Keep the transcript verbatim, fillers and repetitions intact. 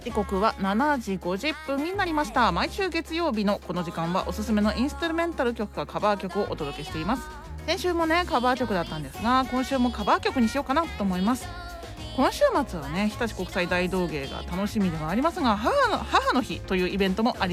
時刻はしちじごじゅっぷんになりました。毎週月曜日のこの時間はおすすめのインストゥルメンタル曲かカバー曲をお届けしています。先週もねカバー曲だったんですが、今週もカバー曲にしようかなと思います。今週末はね日立国際大道芸が楽しみではありますが、母の母の日というイベントもあり